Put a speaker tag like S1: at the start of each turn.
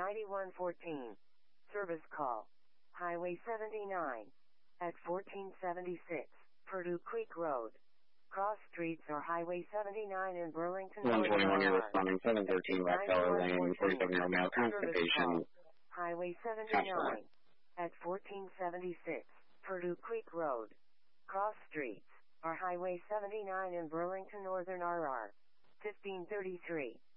S1: 9114. Service call. Highway 79. At 1476. Purdue Creek Road. Cross streets or Highway 79 in Burlington.
S2: 121, you're responding 713 Rockefeller Lane, 47-year-old male, constipation.
S1: Highway 79. At 1476. Purdue Creek Road. Cross streets or Highway 79 in Burlington, Northern RR. 1533.